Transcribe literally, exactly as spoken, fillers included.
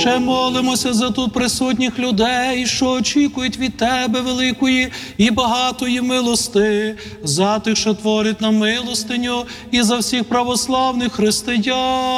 Ще молимося за тут присутніх людей, що очікують від Тебе великої і багатої милости, за тих, що творять нам милостиню, і за всіх православних християн.